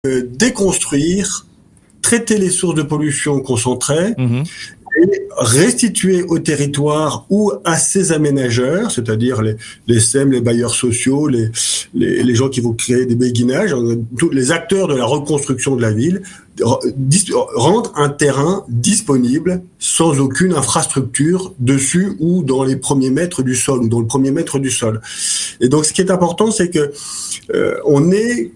déconstruire, traiter les sources de pollution concentrées, et restituer au territoire ou à ses aménageurs, c'est-à-dire les SEM, les bailleurs sociaux, les gens qui vont créer des béguinages, tous les acteurs de la reconstruction de la ville, rendre un terrain disponible sans aucune infrastructure dessus ou dans les premiers mètres du sol ou dans le premier mètre du sol. Et donc, ce qui est important, c'est que on est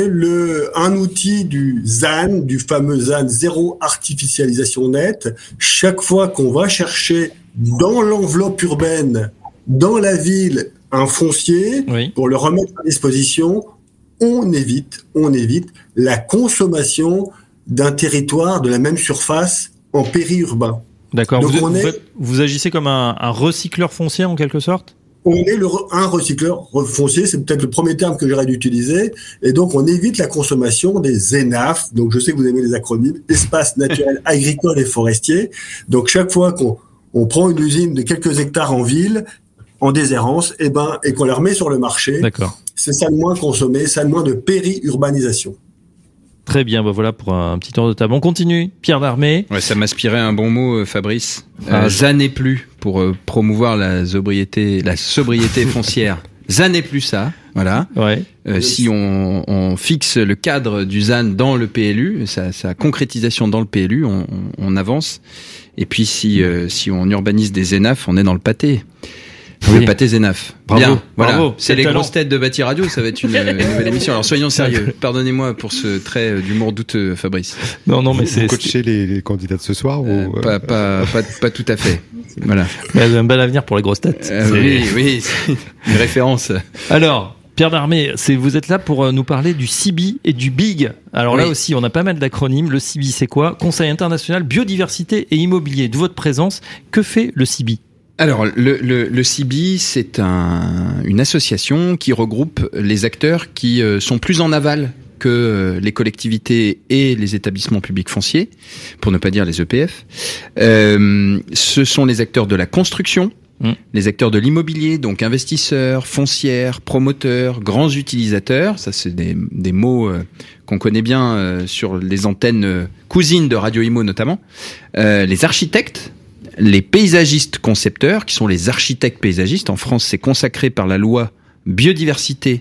un outil du ZAN, du fameux ZAN, zéro artificialisation nette. Chaque fois qu'on va chercher dans l'enveloppe urbaine, dans la ville, un foncier, pour le remettre à disposition, on évite la consommation d'un territoire de la même surface en périurbain. D'accord. Vous agissez comme un recycleur foncier en quelque sorte ? On est un recycleur foncier, c'est peut-être le premier terme que j'aurais dû utiliser, et donc on évite la consommation des ENAF, donc je sais que vous aimez les acronymes, espaces naturels agricoles et forestiers. Donc chaque fois qu'on prend une usine de quelques hectares en ville, en déshérence, et qu'on la remet sur le marché, c'est ça de moins consommé, ça de moins de péri-urbanisation. Très bien, voilà pour un petit tour de table. On continue. Pierre Darmé. Ouais, ça m'inspirait un bon mot, Fabrice. ZAN et plus pour promouvoir la sobriété foncière. ZAN et plus ça, voilà. Ouais. Si on fixe le cadre du ZAN dans le PLU, sa concrétisation dans le PLU, on avance. Et puis si on urbanise des ENAF, on est dans le pâté. Le pâté Zénaf. Bravo, bien, voilà. Bravo. C'est les grosses têtes de Bâti Radio, ça va être une nouvelle émission. Alors soyons sérieux. Pardonnez-moi pour ce trait d'humour douteux, Fabrice. Non, mais vous coachez les candidats de ce soir ou pas tout à fait. Voilà. Mais un bel avenir pour les grosses têtes. Oui, c'est une référence. Alors, Pierre Darmé, vous êt là pour nous parler du CIBI et du BIG. Alors là aussi, on a pas mal d'acronymes. Le CIBI, c'est quoi ? Conseil international biodiversité et immobilier. De votre présence, que fait le CIBI ? Alors, le CIBI, c'est une association qui regroupe les acteurs qui sont plus en aval que les collectivités et les établissements publics fonciers, pour ne pas dire les EPF. Ce sont les acteurs de la construction, les acteurs de l'immobilier, donc investisseurs, foncières, promoteurs, grands utilisateurs. Ça, c'est des mots qu'on connaît bien sur les antennes cousines de Radio Imo notamment. Les architectes, les paysagistes concepteurs, qui sont les architectes paysagistes. En France, c'est consacré par la loi biodiversité,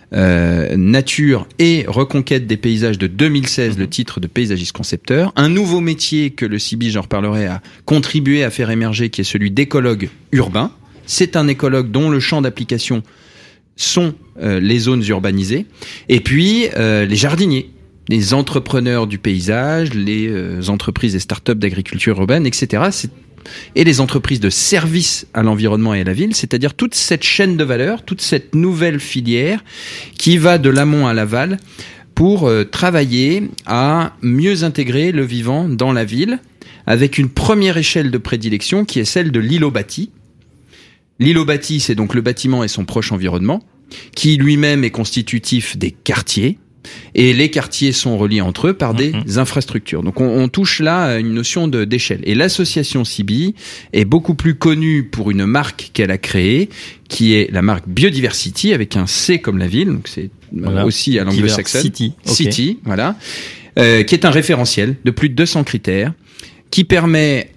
nature et reconquête des paysages de 2016, le titre de paysagiste concepteur. Un nouveau métier que le CIBI, j'en reparlerai, a contribué à faire émerger, qui est celui d'écologue urbain. C'est un écologue dont le champ d'application sont les zones urbanisées. Et puis, les jardiniers, les entrepreneurs du paysage, les entreprises et start-up d'agriculture urbaine, etc. Et les entreprises de services à l'environnement et à la ville, c'est-à-dire toute cette chaîne de valeur, toute cette nouvelle filière qui va de l'amont à l'aval pour travailler à mieux intégrer le vivant dans la ville, avec une première échelle de prédilection qui est celle de l'îlot bâti. L'îlot bâti, c'est donc le bâtiment et son proche environnement, qui lui-même est constitutif des quartiers. Et les quartiers sont reliés entre eux par des infrastructures. Donc on touche là à une notion d'échelle. Et l'association CIBI est beaucoup plus connue pour une marque qu'elle a créée, qui est la marque Biodiversity, avec un C comme la ville, donc c'est aussi à l'anglo-saxonne. City, voilà. Qui est un référentiel de plus de 200 critères, qui permet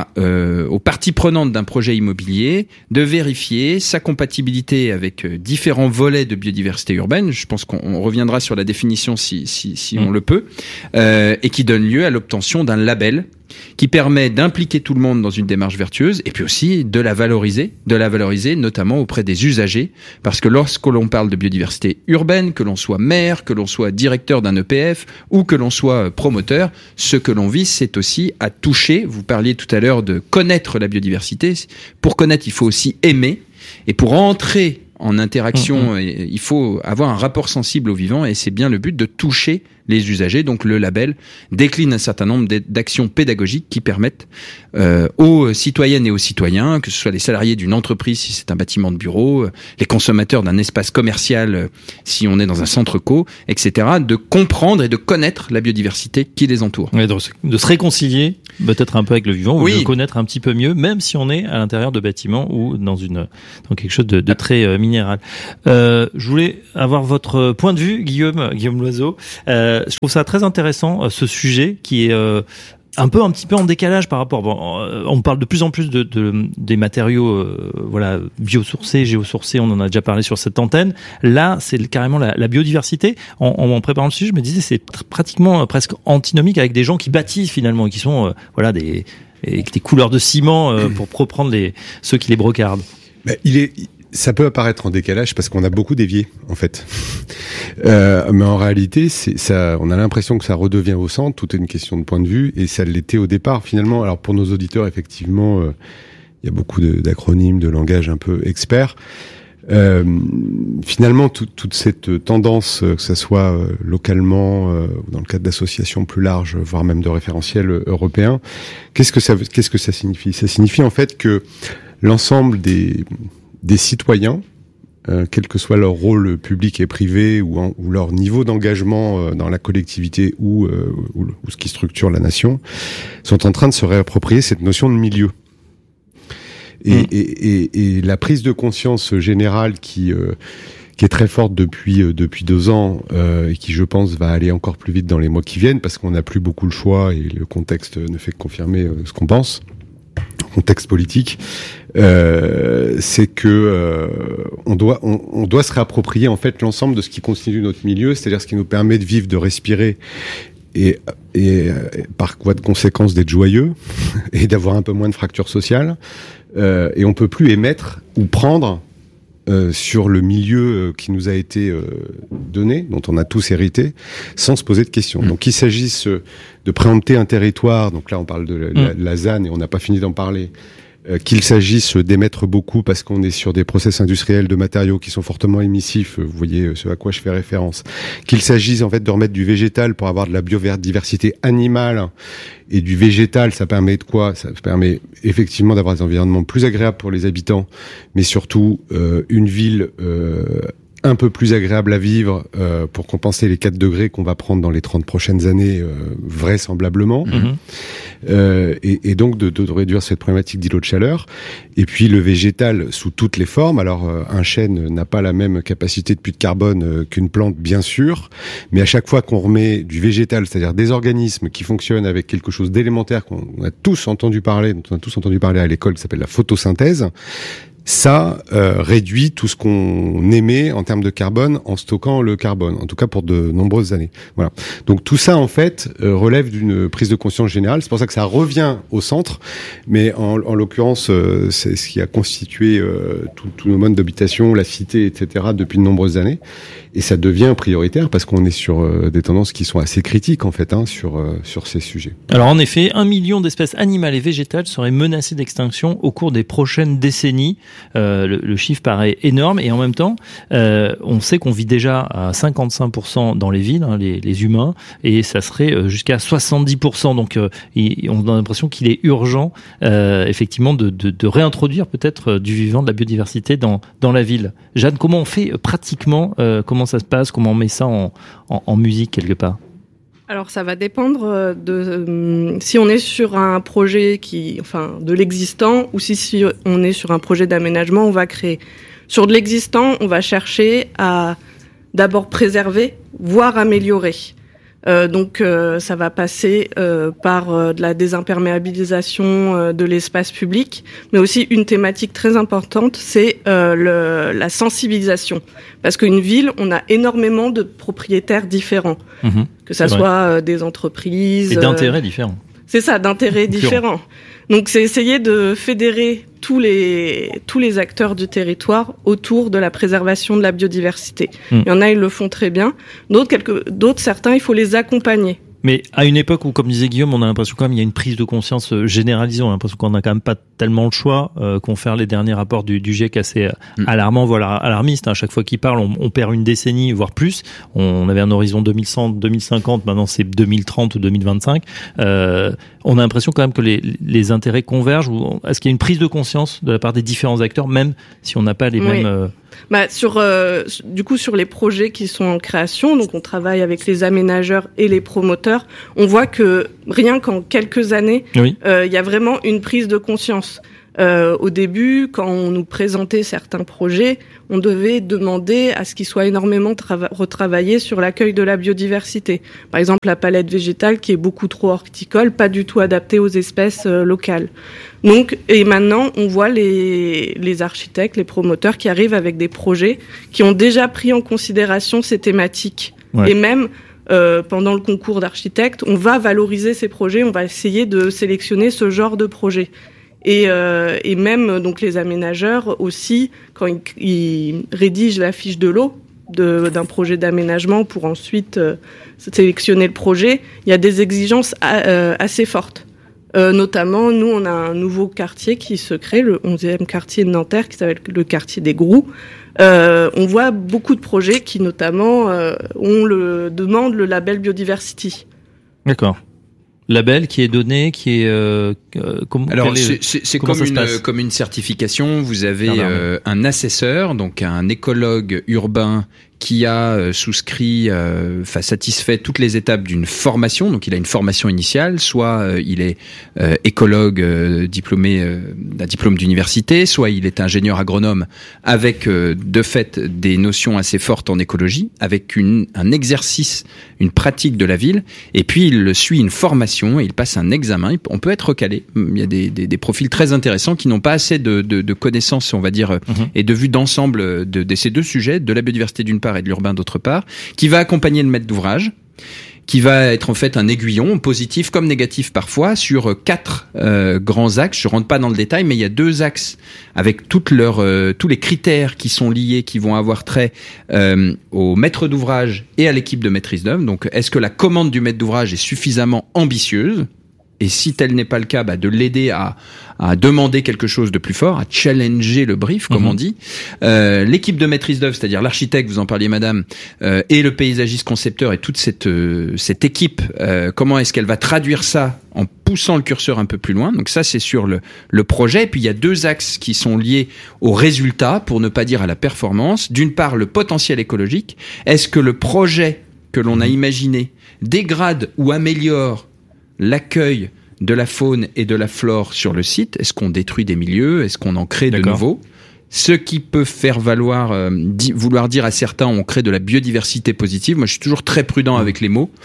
aux parties prenantes d'un projet immobilier de vérifier sa compatibilité avec différents volets de biodiversité urbaine. Je pense qu'on reviendra sur la définition si on le peut, et qui donne lieu à l'obtention d'un label qui permet d'impliquer tout le monde dans une démarche vertueuse et puis aussi de la valoriser notamment auprès des usagers, parce que lorsque l'on parle de biodiversité urbaine, que l'on soit maire, que l'on soit directeur d'un EPF ou que l'on soit promoteur, ce que l'on vise, c'est aussi à toucher. Vous parliez tout à l'heure de connaître la biodiversité. Pour connaître, il faut aussi aimer, et pour entrer en interaction, il faut avoir un rapport sensible au vivant, et c'est bien le but de toucher les usagers. Donc le label décline un certain nombre d'actions pédagogiques qui permettent aux citoyennes et aux citoyens, que ce soit les salariés d'une entreprise si c'est un bâtiment de bureau, les consommateurs d'un espace commercial si on est dans un centre co, etc., de comprendre et de connaître la biodiversité qui les entoure. Et de se réconcilier peut-être un peu avec le vivant, ou de connaître un petit peu mieux, même si on est à l'intérieur de bâtiments ou dans quelque chose de très minéral. Je voulais avoir votre point de vue, Guillaume Loiseau. Je trouve ça très intéressant, ce sujet qui est un petit peu en décalage par rapport. On parle de plus en plus des matériaux, biosourcés, géosourcés. On en a déjà parlé sur cette antenne. Là, c'est carrément la biodiversité. En préparant le sujet, je me disais c'est pratiquement presque antinomique avec des gens qui bâtissent finalement et qui sont des couleurs de ciment pour reprendre ceux qui les brocardent. Ça peut apparaître en décalage parce qu'on a beaucoup dévié, en fait. Mais en réalité, on a l'impression que ça redevient au centre. Tout est une question de point de vue et ça l'était au départ, finalement. Alors, pour nos auditeurs, effectivement, il y a beaucoup d'acronymes, de langage un peu expert. Finalement, toute cette tendance, que ça soit localement, dans le cadre d'associations plus larges, voire même de référentiels européens, qu'est-ce que ça signifie? Ça signifie, en fait, que l'ensemble des citoyens, quel que soit leur rôle public et privé ou leur niveau d'engagement dans la collectivité ou ce qui structure la nation, sont en train de se réapproprier cette notion de milieu. Et la prise de conscience générale qui est très forte depuis 2 ans et qui, je pense, va aller encore plus vite dans les mois qui viennent parce qu'on n'a plus beaucoup le choix et le contexte ne fait que confirmer ce qu'on pense. Contexte politique, c'est que on doit se réapproprier en fait l'ensemble de ce qui constitue notre milieu, c'est-à-dire ce qui nous permet de vivre, de respirer et par voie de conséquence d'être joyeux et d'avoir un peu moins de fractures sociales. Et on peut plus émettre ou prendre sur le milieu qui nous a été donné, dont on a tous hérité, sans se poser de questions. Donc qu'il s'agisse de préempter un territoire, donc là on parle de la ZAN et on n'a pas fini d'en parler, qu'il s'agisse d'émettre beaucoup parce qu'on est sur des process industriels de matériaux qui sont fortement émissifs, vous voyez ce à quoi je fais référence, qu'il s'agisse en fait de remettre du végétal pour avoir de la biodiversité animale, et du végétal, ça permet de quoi? Ça permet effectivement d'avoir des environnements plus agréables pour les habitants, mais surtout une ville un peu plus agréable à vivre pour compenser les 4 degrés qu'on va prendre dans les 30 prochaines années, vraisemblablement. Et donc de réduire cette problématique d'îlot de chaleur. Et puis le végétal sous toutes les formes. Alors un chêne n'a pas la même capacité de puits de carbone qu'une plante, bien sûr, mais à chaque fois qu'on remet du végétal, c'est-à-dire des organismes qui fonctionnent avec quelque chose d'élémentaire dont on a tous entendu parler à l'école, qui s'appelle la photosynthèse, ça réduit tout ce qu'on émet en termes de carbone en stockant le carbone, en tout cas pour de nombreuses années. Voilà. Donc tout ça, en fait, relève d'une prise de conscience générale. C'est pour ça que ça revient au centre, mais en l'occurrence, c'est ce qui a constitué tous nos modes d'habitation, la cité, etc., depuis de nombreuses années. Et ça devient prioritaire parce qu'on est sur des tendances qui sont assez critiques, en fait, sur ces sujets. Alors en effet, 1 million d'espèces animales et végétales seraient menacées d'extinction au cours des prochaines décennies. Le chiffre paraît énorme et en même temps, on sait qu'on vit déjà à 55% dans les villes, les humains, et ça serait jusqu'à 70%. Donc on a l'impression qu'il est urgent, effectivement, de réintroduire peut-être du vivant, de la biodiversité dans la ville. Jeanne, comment on fait pratiquement, comment ça se passe, comment on met ça en musique quelque part? Alors ça va dépendre de si on est sur un projet de l'existant ou si on est sur un projet d'aménagement, on va créer. Sur de l'existant, on va chercher à d'abord préserver, voire améliorer. Donc ça va passer par de la désimperméabilisation de l'espace public, mais aussi une thématique très importante, c'est la sensibilisation. Parce qu'une ville, on a énormément de propriétaires différents, que ça soit des entreprises... Et d'intérêts différents. C'est ça, d'intérêts différents. Donc c'est essayer de fédérer tous les acteurs du territoire autour de la préservation de la biodiversité. Il y en a, ils le font très bien. D'autres, certains, il faut les accompagner. Mais à une époque où, comme disait Guillaume, on a l'impression quand même il y a une prise de conscience généralisée. On a l'impression qu'on n'a quand même pas tellement le choix. Confère les derniers rapports du GIEC assez alarmants, voire alarmistes. À chaque fois qu'il parle, on perd une décennie, voire plus. On avait un horizon 2100, 2050. Maintenant, c'est 2030 ou 2025. On a l'impression quand même que les intérêts convergent. Ou est-ce qu'il y a une prise de conscience de la part des différents acteurs, même si on n'a pas les mêmes Du coup, sur les projets qui sont en création, donc on travaille avec les aménageurs et les promoteurs, on voit que rien qu'en quelques années, il y a vraiment une prise de conscience. Au début, quand on nous présentait certains projets, on devait demander à ce qu'il soit énormément retravaillé sur l'accueil de la biodiversité. Par exemple, la palette végétale qui est beaucoup trop horticole, pas du tout adaptée aux espèces locales. Donc, et maintenant, on voit les architectes, les promoteurs qui arrivent avec des projets qui ont déjà pris en considération ces thématiques. Ouais. Et même pendant le concours d'architectes, on va valoriser ces projets, on va essayer de sélectionner ce genre de projet. Et même donc les aménageurs aussi, quand ils rédigent la fiche de l'eau d'un projet d'aménagement pour ensuite sélectionner le projet, il y a des exigences assez fortes. Notamment, nous, on a un nouveau quartier qui se crée, le 11e quartier de Nanterre, qui s'appelle le quartier des Grous. On voit beaucoup de projets qui, notamment, demandent le label Biodiversity. D'accord. Label qui est donné, qui est alors c'est comme une certification. Vous avez un assesseur, donc un écologue urbain qui a souscrit, satisfait toutes les étapes d'une formation. Donc il a une formation initiale, soit il est écologue diplômé d'un diplôme d'université, soit il est ingénieur agronome avec de fait des notions assez fortes en écologie, avec un exercice, une pratique de la ville, et puis il suit une formation et il passe un examen. On peut être recalé. Il y a des profils très intéressants qui n'ont pas assez de connaissances, on va dire, et de vue d'ensemble de ces deux sujets, de la biodiversité d'une part et de l'urbain d'autre part, qui va accompagner le maître d'ouvrage, qui va être en fait un aiguillon, positif comme négatif parfois, sur 4 grands axes. Je rentre pas dans le détail, mais il y a 2 axes avec tous les critères qui sont liés, qui vont avoir trait au maître d'ouvrage et à l'équipe de maîtrise d'œuvre. Donc, est-ce que la commande du maître d'ouvrage est suffisamment ambitieuse ? Et si tel n'est pas le cas, de l'aider à demander quelque chose de plus fort, à challenger le brief, comme on dit. L'équipe de maîtrise d'œuvre, c'est-à-dire l'architecte, vous en parliez madame, et le paysagiste concepteur et toute cette équipe, comment est-ce qu'elle va traduire ça en poussant le curseur un peu plus loin. Donc ça, c'est sur le projet. Et puis il y a 2 axes qui sont liés au résultat, pour ne pas dire à la performance. D'une part, le potentiel écologique. Est-ce que le projet que l'on a imaginé dégrade ou améliore l'accueil de la faune et de la flore sur le site? Est-ce qu'on détruit des milieux? Est-ce qu'on en crée de nouveaux? Ce qui peut faire vouloir dire à certains, on crée de la biodiversité positive. Moi, je suis toujours très prudent avec les mots,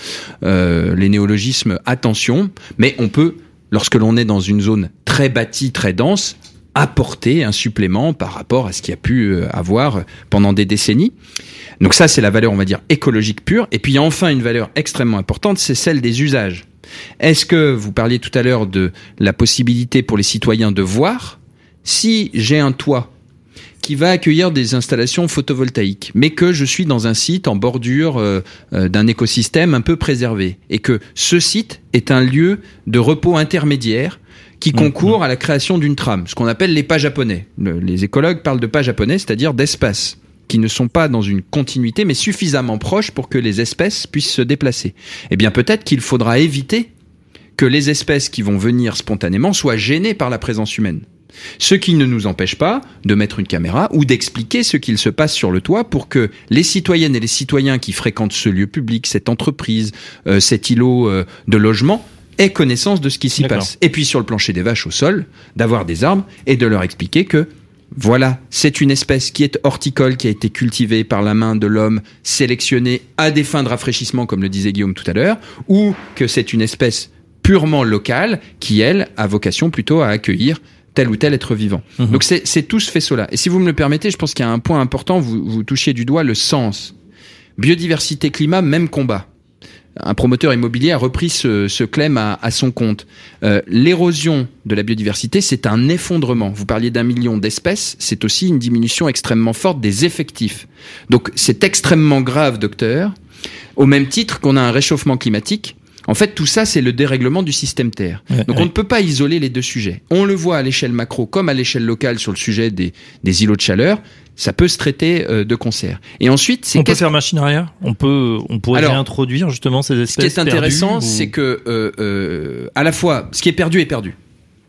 les néologismes, attention. Mais on peut, lorsque l'on est dans une zone très bâtie, très dense, apporter un supplément par rapport à ce qu'il y a pu avoir pendant des décennies. Donc ça, c'est la valeur, on va dire, écologique pure. Et puis, il y a enfin une valeur extrêmement importante, c'est celle des usages. Est-ce que, vous parliez tout à l'heure de la possibilité pour les citoyens de voir, si j'ai un toit qui va accueillir des installations photovoltaïques, mais que je suis dans un site en bordure d'un écosystème un peu préservé, et que ce site est un lieu de repos intermédiaire qui concourt à la création d'une trame, ce qu'on appelle les pas japonais. Les écologues parlent de pas japonais, c'est-à-dire d'espaces qui ne sont pas dans une continuité, mais suffisamment proches pour que les espèces puissent se déplacer. Eh bien, peut-être qu'il faudra éviter que les espèces qui vont venir spontanément soient gênées par la présence humaine. Ce qui ne nous empêche pas de mettre une caméra ou d'expliquer ce qu'il se passe sur le toit pour que les citoyennes et les citoyens qui fréquentent ce lieu public, cette entreprise, cet îlot de logement, aient connaissance de ce qui s'y passe. Et puis, sur le plancher des vaches au sol, d'avoir des arbres et de leur expliquer que voilà, c'est une espèce qui est horticole, qui a été cultivée par la main de l'homme, sélectionnée à des fins de rafraîchissement, comme le disait Guillaume tout à l'heure, ou que c'est une espèce purement locale qui, elle, a vocation plutôt à accueillir tel ou tel être vivant. Donc c'est tout ce faisceau-là. Et si vous me le permettez, je pense qu'il y a un point important, vous touchiez du doigt le sens. Biodiversité, climat, même combat. Un promoteur immobilier a repris ce claim à son compte. L'érosion de la biodiversité, c'est un effondrement. Vous parliez d'1 million d'espèces, c'est aussi une diminution extrêmement forte des effectifs. Donc c'est extrêmement grave, docteur, au même titre qu'on a un réchauffement climatique. En fait, tout ça, c'est le dérèglement du système Terre. Donc on ne peut pas isoler les 2 sujets. On le voit à l'échelle macro comme à l'échelle locale sur le sujet des îlots de chaleur. Ça peut se traiter de concert. Et ensuite, on peut faire machine arrière. On pourrait réintroduire justement ces espèces. Ce qui est intéressant, c'est que à la fois, ce qui est perdu est perdu.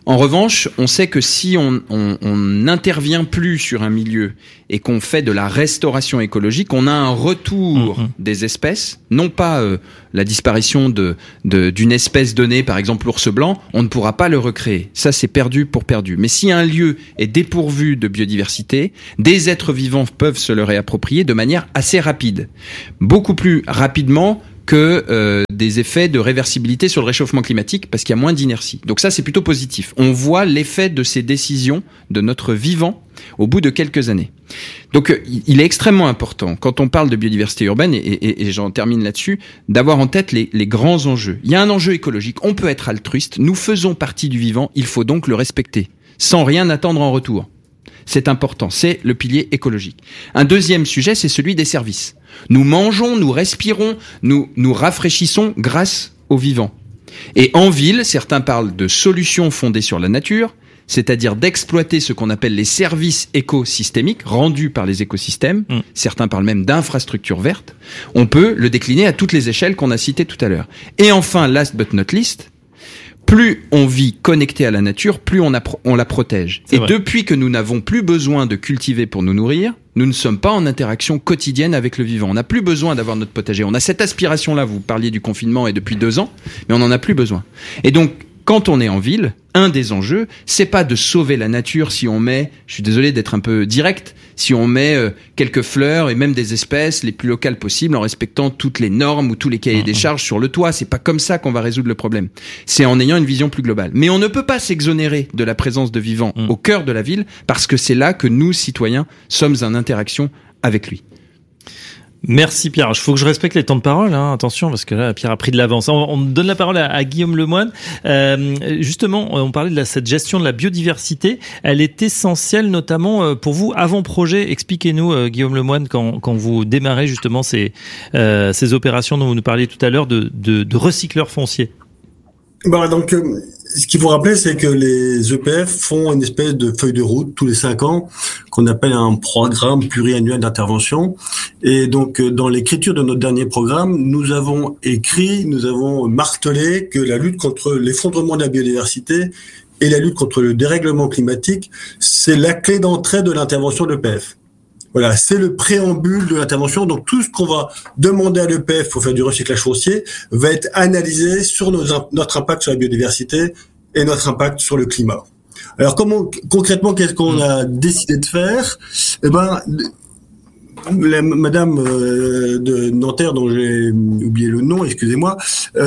En revanche, on sait que si on n'intervient plus sur un milieu et qu'on fait de la restauration écologique, on a un retour des espèces, non pas la disparition d'une espèce donnée, par exemple l'ours blanc, on ne pourra pas le recréer. Ça, c'est perdu pour perdu. Mais si un lieu est dépourvu de biodiversité, des êtres vivants peuvent se le réapproprier de manière assez rapide. Beaucoup plus rapidement que des effets de réversibilité sur le réchauffement climatique, parce qu'il y a moins d'inertie. Donc ça, c'est plutôt positif. On voit l'effet de ces décisions de notre vivant au bout de quelques années. Donc il est extrêmement important, quand on parle de biodiversité urbaine, et j'en termine là-dessus, d'avoir en tête les grands enjeux. Il y a un enjeu écologique, on peut être altruiste, nous faisons partie du vivant, il faut donc le respecter, sans rien attendre en retour. C'est important, c'est le pilier écologique. Un deuxième sujet, c'est celui des services. Nous mangeons, nous respirons, nous rafraîchissons grâce au vivant. Et en ville, certains parlent de solutions fondées sur la nature, c'est-à-dire d'exploiter ce qu'on appelle les services écosystémiques rendus par les écosystèmes. Certains parlent même d'infrastructures vertes. On peut le décliner à toutes les échelles qu'on a citées tout à l'heure. Et enfin, last but not least, plus on vit connecté à la nature, plus on la protège. Et depuis que nous n'avons plus besoin de cultiver pour nous nourrir, nous ne sommes pas en interaction quotidienne avec le vivant. On n'a plus besoin d'avoir notre potager. On a cette aspiration-là, vous parliez du confinement et depuis 2 ans, mais on n'en a plus besoin. Et donc, quand on est en ville, un des enjeux, c'est pas de sauver la nature si on met, je suis désolé d'être un peu direct, si on met quelques fleurs et même des espèces les plus locales possibles en respectant toutes les normes ou tous les cahiers des charges sur le toit. C'est pas comme ça qu'on va résoudre le problème. C'est en ayant une vision plus globale. Mais on ne peut pas s'exonérer de la présence de vivants au cœur de la ville parce que c'est là que nous, citoyens, sommes en interaction avec lui. Merci Pierre. Il faut que je respecte les temps de parole, hein. Attention, parce que là, Pierre a pris de l'avance. On donne la parole à Guillaume Lemoine. Justement, on parlait de cette gestion de la biodiversité. Elle est essentielle, notamment pour vous, avant projet. Expliquez-nous, Guillaume Lemoine, quand vous démarrez justement ces opérations dont vous nous parliez tout à l'heure de recycleurs fonciers. Donc, ce qu'il faut rappeler, c'est que les EPF font une espèce de feuille de route tous les 5 ans, qu'on appelle un programme pluriannuel d'intervention. Et donc, dans l'écriture de notre dernier programme, nous avons martelé que la lutte contre l'effondrement de la biodiversité et la lutte contre le dérèglement climatique, c'est la clé d'entrée de l'intervention de l'EPF. Voilà, c'est le préambule de l'intervention. Donc, tout ce qu'on va demander à l'EPF pour faire du recyclage foncier va être analysé sur notre impact sur la biodiversité et notre impact sur le climat. Alors, concrètement, qu'est-ce qu'on a décidé de faire? Madame de Nanterre, dont j'ai oublié le nom, excusez-moi,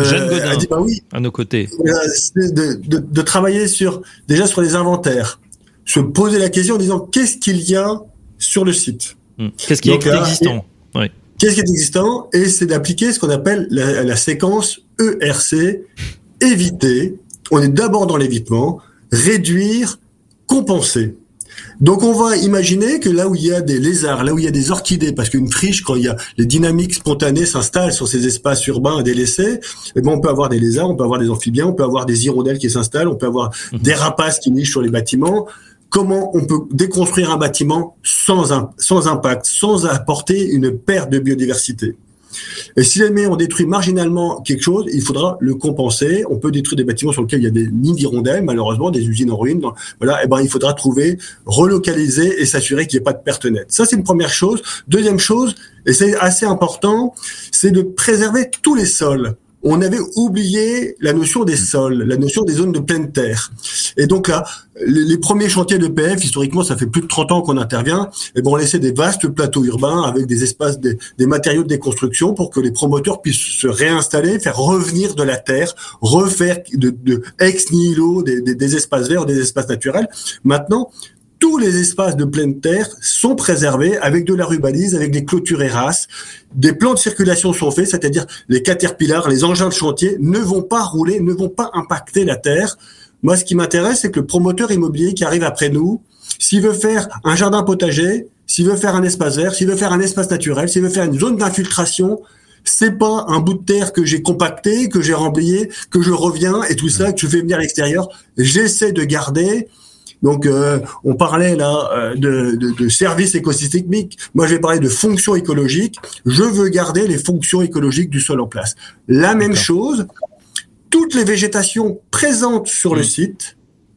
a dit oui, à nos côtés. C'est de travailler sur les inventaires, se poser la question en disant qu'est-ce qu'il y a sur le site. Qu'est-ce qui est existant? Oui. Qu'est-ce qui est existant? Et c'est d'appliquer ce qu'on appelle la séquence ERC, éviter. On est d'abord dans l'évitement, réduire, compenser. Donc on va imaginer que là où il y a des lézards, là où il y a des orchidées, parce qu'une friche, quand il y a les dynamiques spontanées s'installent sur ces espaces urbains délaissés, on peut avoir des lézards, on peut avoir des amphibiens, on peut avoir des hirondelles qui s'installent, on peut avoir des rapaces qui nichent sur les bâtiments. Comment on peut déconstruire un bâtiment sans impact, sans apporter une perte de biodiversité? Et si jamais on détruit marginalement quelque chose, il faudra le compenser. On peut détruire des bâtiments sur lesquels il y a des nids d'hirondelles, malheureusement, des usines en ruine. Il faudra relocaliser et s'assurer qu'il n'y ait pas de perte nette. Ça, c'est une première chose. Deuxième chose, et c'est assez important, c'est de préserver tous les sols. On avait oublié la notion des sols, la notion des zones de pleine terre. Et donc là, les premiers chantiers d'EPF, historiquement, ça fait plus de 30 ans qu'on intervient, on laissait des vastes plateaux urbains avec des espaces, des matériaux de déconstruction pour que les promoteurs puissent se réinstaller, faire revenir de la terre, refaire de ex nihilo des espaces verts, des espaces naturels. Maintenant, tous les espaces de pleine terre sont préservés avec de la rubalise, avec des clôtures érasses. Des plans de circulation sont faits, c'est-à-dire les caterpillars, les engins de chantier ne vont pas rouler, ne vont pas impacter la terre. Moi, ce qui m'intéresse, c'est que le promoteur immobilier qui arrive après nous, s'il veut faire un jardin potager, s'il veut faire un espace vert, s'il veut faire un espace naturel, s'il veut faire une zone d'infiltration, c'est pas un bout de terre que j'ai compacté, que j'ai remblayé, que je reviens et tout ça, que je fais venir à l'extérieur. J'essaie de garder. Donc, on parlait là de services écosystémiques. Moi, je vais parler de fonctions écologiques. Je veux garder les fonctions écologiques du sol en place. La même chose, toutes les végétations présentes sur le site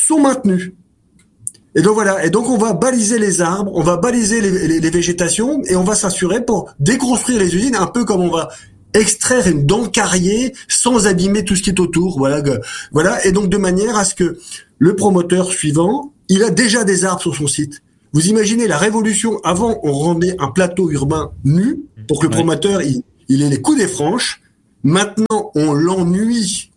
sont maintenus. Et donc voilà, et donc on va baliser les arbres, on va baliser les végétations, et on va s'assurer pour déconstruire les usines, un peu comme on va extraire une dent carriée sans abîmer tout ce qui est autour. Voilà, et donc de manière à ce que le promoteur suivant, il a déjà des arbres sur son site. Vous imaginez la révolution. Avant, on rendait un plateau urbain nu pour que le promoteur il ait les coups des franches. Maintenant, on l'ennuie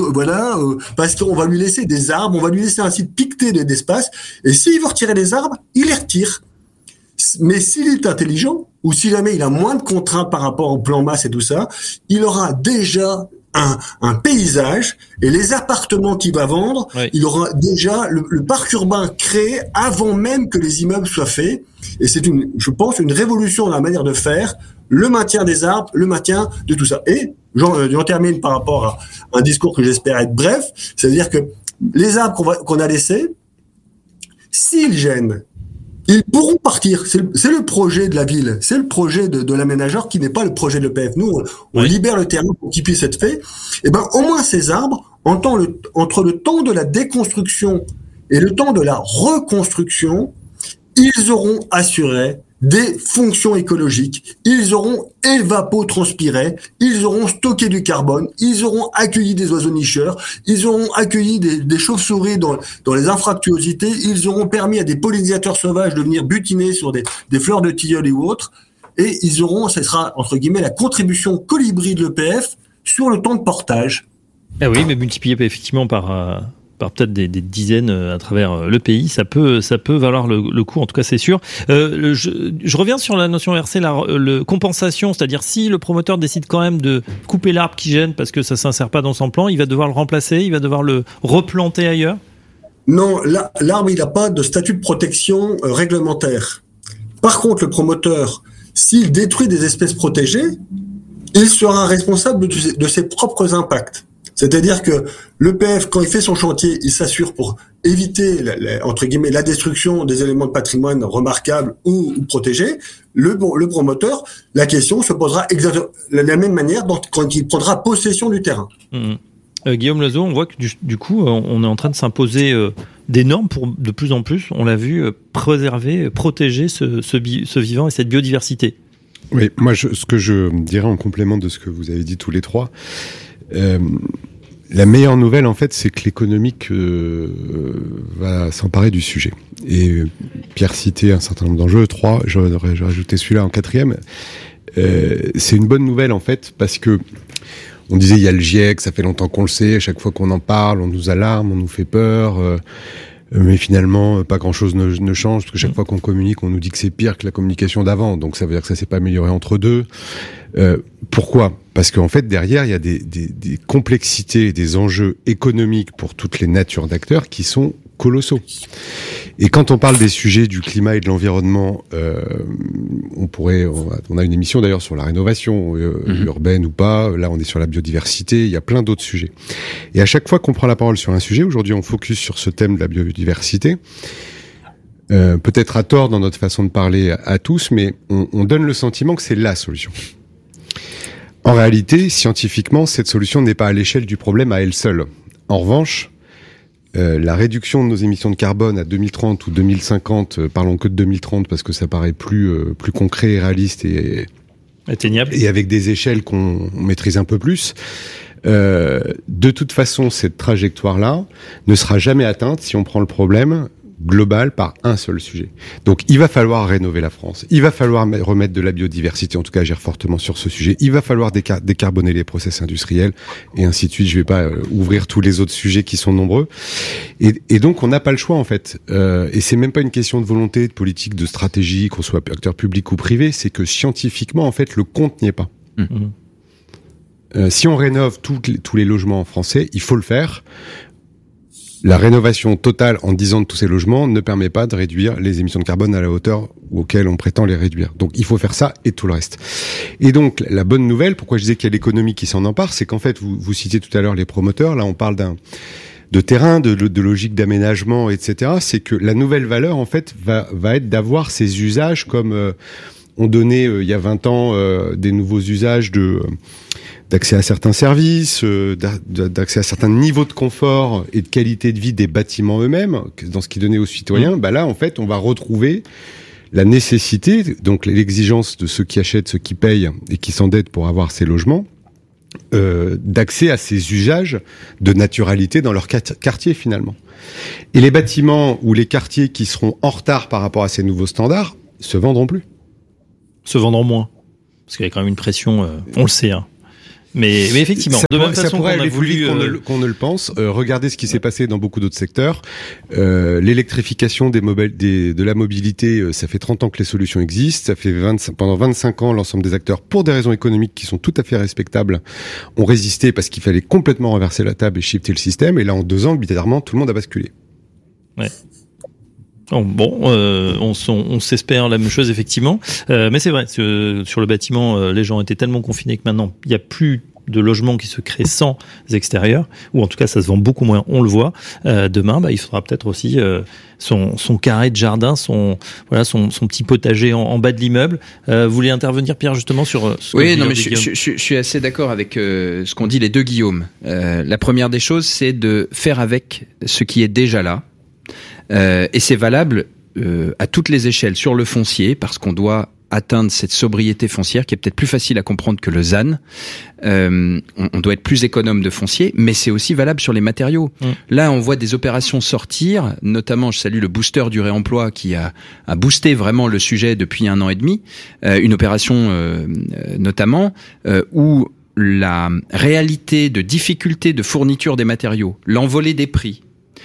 parce qu'on va lui laisser des arbres, on va lui laisser un site piqueté d'espace, et s'il veut retirer les arbres, il les retire. Mais s'il est intelligent, ou si jamais il a moins de contraintes par rapport au plan masse et tout ça, il aura déjà un paysage, et les appartements qu'il va vendre, il aura déjà le parc urbain créé avant même que les immeubles soient faits. Et c'est je pense, une révolution dans la manière de faire, le maintien des arbres, le maintien de tout ça. Et j'en termine par rapport à un discours que j'espère être bref, c'est-à-dire que les arbres qu'on a laissés, s'ils gênent, ils pourront partir. C'est le projet de la ville, c'est le projet de l'aménageur qui n'est pas le projet de l'EPF. Nous, on libère le terrain pour qu'il puisse être fait. Et ben, au moins ces arbres, entre le temps de la déconstruction et le temps de la reconstruction, ils auront assuré des fonctions écologiques, ils auront évapotranspiré, ils auront stocké du carbone, ils auront accueilli des oiseaux nicheurs, ils auront accueilli des chauves-souris dans les anfractuosités, ils auront permis à des pollinisateurs sauvages de venir butiner sur des fleurs de tilleul ou autres, et ce sera, entre guillemets, la contribution colibri de l'EPF sur le temps de portage. Ah oui, mais multiplié effectivement par peut-être des dizaines à travers le pays, ça peut valoir le coup, en tout cas c'est sûr. Je reviens sur la notion RC, la compensation, c'est-à-dire si le promoteur décide quand même de couper l'arbre qui gêne parce que ça s'insère pas dans son plan, il va devoir le remplacer, il va devoir le replanter ailleurs. Non, l'arbre il n'a pas de statut de protection réglementaire. Par contre, le promoteur, s'il détruit des espèces protégées, il sera responsable de ses propres impacts. C'est-à-dire que l'EPF, quand il fait son chantier, il s'assure pour éviter, entre guillemets, la destruction des éléments de patrimoine remarquables ou protégés. Le promoteur, la question se posera exactement de la même manière quand il prendra possession du terrain. Guillaume Loiseau, on voit que du coup, on est en train de s'imposer des normes pour de plus en plus, on l'a vu, préserver, protéger ce vivant et cette biodiversité. Oui, moi, ce que je dirais en complément de ce que vous avez dit tous les trois, la meilleure nouvelle, en fait, c'est que l'économique va s'emparer du sujet. Et Pierre citait un certain nombre d'enjeux, 3, j'aurais rajouté celui-là en 4e. C'est une bonne nouvelle, en fait, parce que on disait, il y a le GIEC, ça fait longtemps qu'on le sait, à chaque fois qu'on en parle, on nous alarme, on nous fait peur, mais finalement, pas grand-chose ne change, parce que chaque fois qu'on communique, on nous dit que c'est pire que la communication d'avant, donc ça veut dire que ça s'est pas amélioré entre deux. Pourquoi ? Parce qu'en fait, derrière, il y a des complexités, des enjeux économiques pour toutes les natures d'acteurs qui sont colossaux. Et quand on parle des sujets du climat et de l'environnement, on a une émission d'ailleurs sur la rénovation urbaine ou pas, là on est sur la biodiversité, il y a plein d'autres sujets. Et à chaque fois qu'on prend la parole sur un sujet, aujourd'hui on focus sur ce thème de la biodiversité, peut-être à tort dans notre façon de parler à tous, mais on donne le sentiment que c'est la solution. En réalité, scientifiquement, cette solution n'est pas à l'échelle du problème à elle seule. En revanche, la réduction de nos émissions de carbone à 2030 ou 2050, parlons que de 2030 parce que ça paraît plus concret et réaliste et atteignable, et avec des échelles qu'on maîtrise un peu plus. De toute façon, cette trajectoire-là ne sera jamais atteinte si on prend le problème global par un seul sujet. Donc il va falloir rénover la France, il va falloir remettre de la biodiversité, en tout cas agir fortement sur ce sujet, il va falloir décarboner les process industriels et ainsi de suite. Je vais pas ouvrir tous les autres sujets qui sont nombreux et donc on n'a pas le choix en fait, et c'est même pas une question de volonté, de politique, de stratégie, qu'on soit acteur public ou privé, c'est que scientifiquement en fait le compte n'y est pas. Si on rénove tous les logements français, il faut le faire. La rénovation totale en 10 ans de tous ces logements ne permet pas de réduire les émissions de carbone à la hauteur auquel on prétend les réduire. Donc il faut faire ça et tout le reste. Et donc la bonne nouvelle, pourquoi je disais qu'il y a l'économie qui s'en empare, c'est qu'en fait, vous citiez tout à l'heure les promoteurs, là on parle de terrain, de logique d'aménagement, etc. C'est que la nouvelle valeur en fait va être d'avoir ces usages comme on donnait il y a 20 ans des nouveaux usages d'accès à certains services, d'accès à certains niveaux de confort et de qualité de vie des bâtiments eux-mêmes, dans ce qui donnait aux citoyens, là, en fait, on va retrouver la nécessité, donc l'exigence de ceux qui achètent, ceux qui payent et qui s'endettent pour avoir ces logements, d'accès à ces usages de naturalité dans leur quartier finalement. Et les bâtiments ou les quartiers qui seront en retard par rapport à ces nouveaux standards se vendront plus. Se vendront moins. Parce qu'il y a quand même une pression, on le sait, hein. Mais effectivement, de même façon pourrait qu'on a aller plus voulu vite qu'on ne le pense. Regardez ce qui s'est passé dans beaucoup d'autres secteurs. L'électrification de la mobilité, ça fait 30 ans que les solutions existent. Ça fait pendant 25 ans, l'ensemble des acteurs, pour des raisons économiques qui sont tout à fait respectables, ont résisté parce qu'il fallait complètement renverser la table et shifter le système. Et là, en 2 ans, bizarrement, tout le monde a basculé. Ouais. On s'espère la même chose effectivement, mais c'est vrai que sur le bâtiment, les gens étaient tellement confinés que maintenant il n'y a plus de logements qui se créent sans extérieur, ou en tout cas ça se vend beaucoup moins, on le voit. Demain, il faudra peut-être aussi son carré de jardin, son petit potager en bas de l'immeuble. Vous voulez intervenir, Pierre, justement sur ce Oui, non, mais je suis assez d'accord avec ce qu'ont dit les deux Guillaume. La première des choses, c'est de faire avec ce qui est déjà là. Et c'est valable à toutes les échelles sur le foncier, parce qu'on doit atteindre cette sobriété foncière qui est peut-être plus facile à comprendre que le ZAN. On doit être plus économe de foncier, mais c'est aussi valable sur les matériaux. Là, on voit des opérations sortir, notamment, je salue le booster du réemploi qui a boosté vraiment le sujet depuis 1 an et demi. Une opération notamment où la réalité de difficulté de fourniture des matériaux, l'envolée des prix,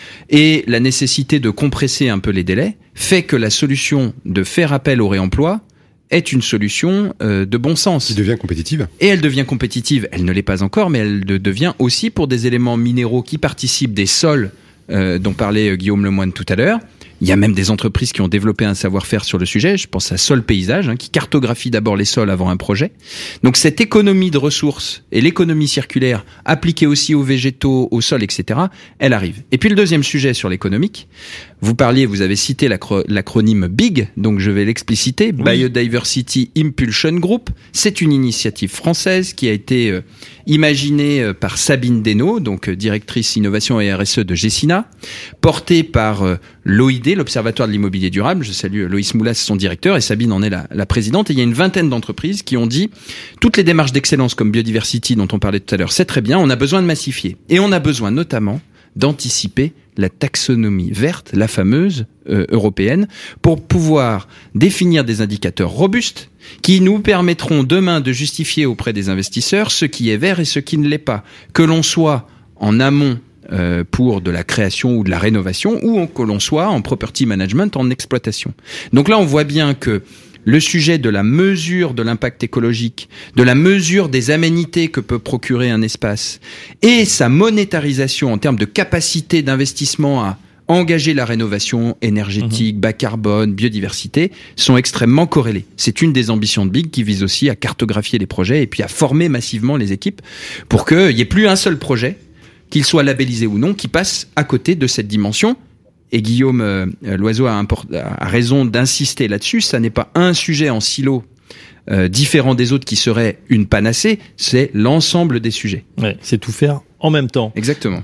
et la nécessité de compresser un peu les délais fait que la solution de faire appel au réemploi est une solution de bon sens. Qui devient compétitive. Et elle devient compétitive. Elle ne l'est pas encore, mais elle devient aussi pour des éléments minéraux qui participent des sols dont parlait Guillaume Lemoine tout à l'heure. Il y a même des entreprises qui ont développé un savoir-faire sur le sujet. Je pense à Sol Paysage, qui cartographie d'abord les sols avant un projet. Donc cette économie de ressources et l'économie circulaire appliquée aussi aux végétaux, aux sols, etc., elle arrive. Et puis le deuxième sujet sur l'économique, vous avez cité l'acronyme BIG, donc je vais l'expliciter, oui. Biodiversity Impulsion Group. C'est une initiative française qui a été imaginée par Sabine Desnaux, donc directrice innovation et RSE de Gecina, portée par l'OID, l'Observatoire de l'immobilier durable. Je salue Loïs Moulas, son directeur, et Sabine en est la présidente. Et il y a une 20aine d'entreprises qui ont dit toutes les démarches d'excellence comme Biodiversity dont on parlait tout à l'heure, c'est très bien, on a besoin de massifier. Et on a besoin notamment d'anticiper la taxonomie verte, la fameuse européenne, pour pouvoir définir des indicateurs robustes qui nous permettront demain de justifier auprès des investisseurs ce qui est vert et ce qui ne l'est pas. Que l'on soit en amont pour de la création ou de la rénovation, ou que l'on soit en property management, en exploitation. Donc là, on voit bien que le sujet de la mesure de l'impact écologique, de la mesure des aménités que peut procurer un espace, et sa monétarisation en termes de capacité d'investissement à engager la rénovation énergétique, bas carbone, biodiversité, sont extrêmement corrélés. C'est une des ambitions de BIG qui vise aussi à cartographier les projets et puis à former massivement les équipes pour qu'il n'y ait plus un seul projet, qu'il soit labellisé ou non, qui passe à côté de cette dimension. Et Guillaume Loiseau a raison d'insister là-dessus. Ça n'est pas un sujet en silo différent des autres qui serait une panacée, c'est l'ensemble des sujets. Ouais, c'est tout faire en même temps. Exactement.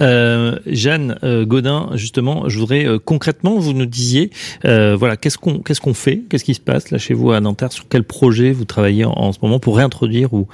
Jeanne Gaudin, justement, je voudrais concrètement, vous nous disiez, qu'est-ce qu'on fait, qu'est-ce qui se passe là chez vous à Nanterre, sur quel projet vous travaillez en ce moment pour réintroduire ou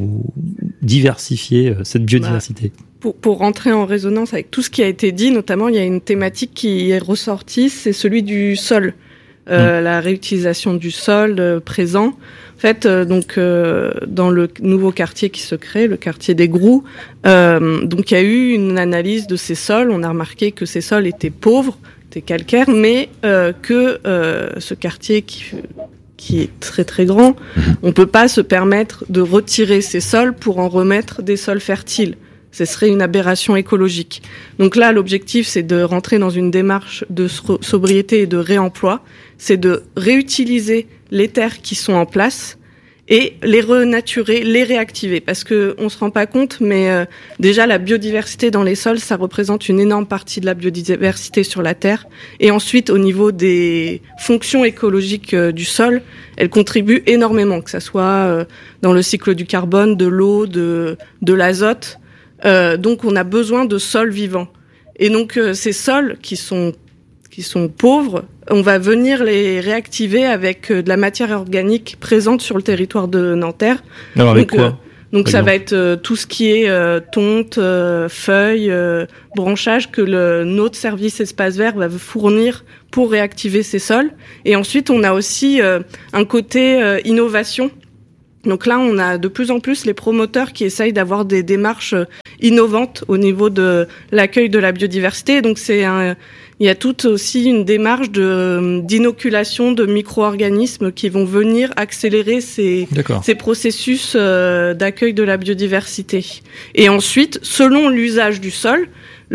diversifier cette biodiversité. Pour rentrer en résonance avec tout ce qui a été dit, notamment, il y a une thématique qui est ressortie, c'est celui du sol, la réutilisation du sol présent. En fait, dans le nouveau quartier qui se crée, le quartier des Grous, donc il y a eu une analyse de ces sols. On a remarqué que ces sols étaient pauvres, étaient calcaires, mais que ce quartier qui est très très grand, on peut pas se permettre de retirer ces sols pour en remettre des sols fertiles. Ce serait une aberration écologique. Donc là, l'objectif, c'est de rentrer dans une démarche de sobriété et de réemploi. C'est de réutiliser les terres qui sont en place et les renaturer, les réactiver. Parce que on se rend pas compte, mais déjà la biodiversité dans les sols, ça représente une énorme partie de la biodiversité sur la Terre. Et ensuite, au niveau des fonctions écologiques du sol, elle contribue énormément, que ça soit dans le cycle du carbone, de l'eau, de l'azote. Donc on a besoin de sols vivants. Et donc ces sols qui sont pauvres, on va venir les réactiver avec de la matière organique présente sur le territoire de Nanterre. Alors avec quoi donc ça va être tout ce qui est tonte, feuilles, branchages que notre service espace vert va fournir pour réactiver ces sols. Et ensuite, on a aussi un côté innovation. Donc là, on a de plus en plus les promoteurs qui essayent d'avoir des démarches innovantes au niveau de l'accueil de la biodiversité. Donc il y a toute aussi une démarche d'inoculation de micro-organismes qui vont venir accélérer ces processus d'accueil de la biodiversité. Et ensuite, selon l'usage du sol,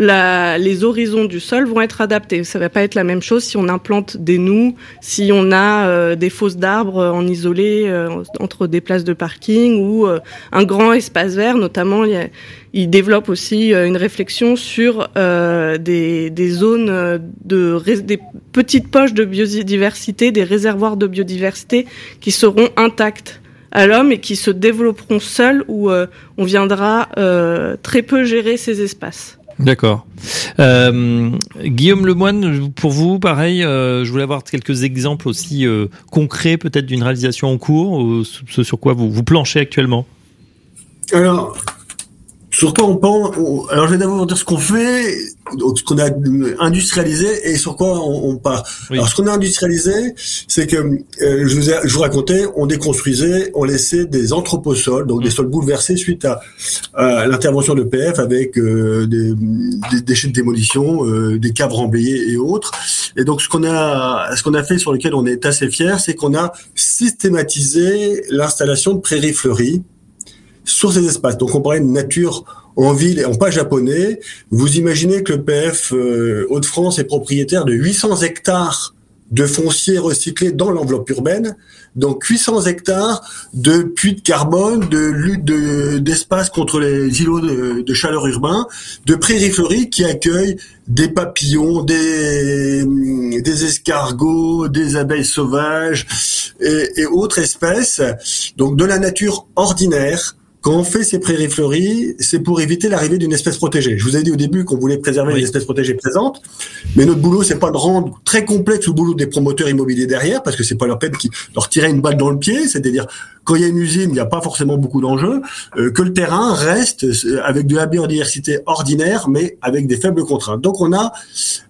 les horizons du sol vont être adaptés. Ça va pas être la même chose si on implante des noues, si on a des fosses d'arbres en isolé entre des places de parking ou un grand espace vert. Notamment, il développe aussi une réflexion sur des zones des petites poches de biodiversité, des réservoirs de biodiversité qui seront intacts à l'homme et qui se développeront seuls, où on viendra très peu gérer ces espaces. D'accord. Guillaume Lemoine, pour vous, pareil, je voulais avoir quelques exemples aussi concrets, peut-être d'une réalisation en cours, ou ce sur quoi vous planchez actuellement. Alors, sur quoi on pense. Alors, je vais d'abord dire ce qu'on fait, ce qu'on a industrialisé et sur quoi on part. Oui. Alors, ce qu'on a industrialisé, c'est que je vous racontais, on déconstruisait, on laissait des anthroposols, donc des sols bouleversés suite à l'intervention de l'EPF avec des déchets de démolition, des caves remblayées et autres. Et donc, ce qu'on a fait, sur lequel on est assez fiers, c'est qu'on a systématisé l'installation de prairies fleuries sur ces espaces. Donc, on parlait de nature en ville et en pas japonais. Vous imaginez que le PF Hauts-de-France est propriétaire de 800 hectares de foncier recyclé dans l'enveloppe urbaine. Donc, 800 hectares de puits de carbone, de lutte d'espace contre les îlots de chaleur urbains, de prairies fleuries qui accueillent des papillons, des escargots, des abeilles sauvages et autres espèces. Donc, de la nature ordinaire. Quand on fait ces prairies fleuries, c'est pour éviter l'arrivée d'une espèce protégée. Je vous ai dit au début qu'on voulait préserver les espèces protégées présentes, mais notre boulot, c'est pas de rendre très complexe le boulot des promoteurs immobiliers derrière, parce que c'est pas leur peine qui leur tirer une balle dans le pied, c'est-à-dire quand il y a une usine, il n'y a pas forcément beaucoup d'enjeux, que le terrain reste avec de la biodiversité ordinaire, mais avec des faibles contraintes. Donc on a,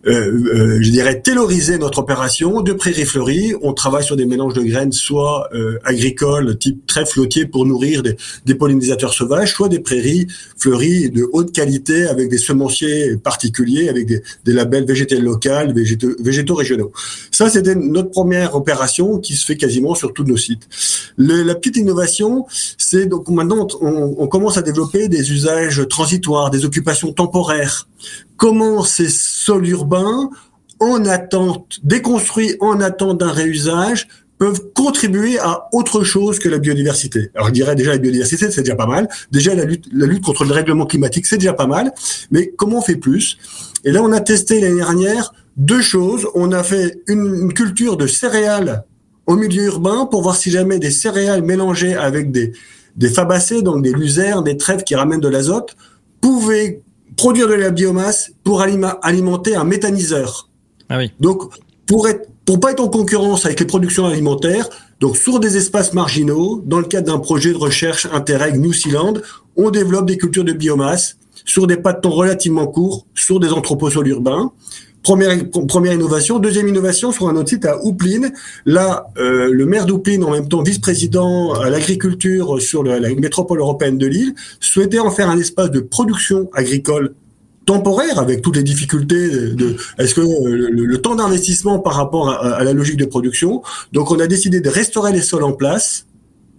je dirais, taylorisé notre opération de prairies fleuries. On travaille sur des mélanges de graines, soit agricoles, type trèfle flotier pour nourrir des pollinisateurs sauvages, soit des prairies fleuries de haute qualité avec des semenciers particuliers, avec des labels végétaux locaux, végétaux régionaux. Ça, c'était notre première opération qui se fait quasiment sur tous nos sites. La petite innovation, c'est donc maintenant on commence à développer des usages transitoires, des occupations temporaires. Comment ces sols urbains, en attente, déconstruits en attente d'un réusage, peuvent contribuer à autre chose que la biodiversité. Alors, je dirais déjà la biodiversité, c'est déjà pas mal. Déjà, la lutte contre le dérèglement climatique, c'est déjà pas mal. Mais comment on fait plus? Et là, on a testé l'année dernière 2 choses. On a fait une culture de céréales au milieu urbain pour voir si jamais des céréales mélangées avec des fabacées, donc des luzernes, des trèfles qui ramènent de l'azote, pouvaient produire de la biomasse pour alimenter un méthaniseur. Ah oui. Donc, pour pas être en concurrence avec les productions alimentaires, donc sur des espaces marginaux, dans le cadre d'un projet de recherche Interreg New Zealand, on développe des cultures de biomasse sur des pas de temps relativement courts, sur des anthroposols urbains. Première innovation. Deuxième innovation, sur un autre site à Houplines. Là, le maire d'Houplines, en même temps vice-président à l'agriculture sur la métropole européenne de Lille, souhaitait en faire un espace de production agricole temporaire, avec toutes les difficultés est-ce que le temps d'investissement par rapport à la logique de production. Donc, on a décidé de restaurer les sols en place